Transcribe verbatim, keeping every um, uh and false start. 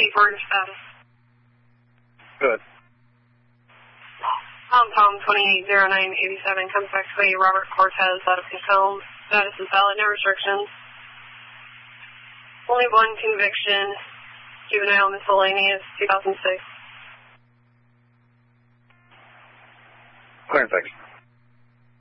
Chief, for your status. Good. Tom Tom twenty-eight oh nine eighty-seven comes back to me, Robert Cortez out of Cacomb. Status is valid, no restrictions. Only one conviction, juvenile miscellaneous, two thousand six. Clear, thanks.